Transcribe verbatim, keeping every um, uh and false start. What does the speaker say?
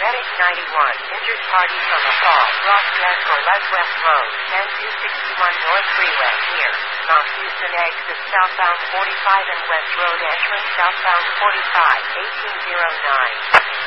Medic ninety-one, injured party from a fall, Ross or West West Road, ten two sixty-one North Freeway, near Mount Houston exit southbound forty-five and West Road entrance southbound forty-five, eighteen oh nine.